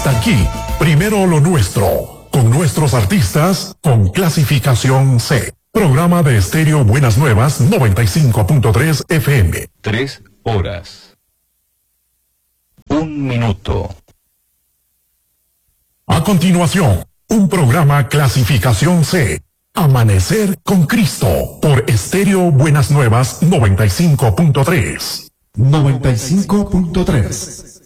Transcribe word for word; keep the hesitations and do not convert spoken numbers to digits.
está aquí. Primero lo nuestro, con nuestros artistas, con clasificación C. Programa de Estéreo Buenas Nuevas noventa y cinco punto tres F M. Tres horas. Un minuto. A continuación, un programa clasificación C. Amanecer con Cristo por Estéreo Buenas Nuevas noventa y cinco punto tres. noventa y cinco punto tres.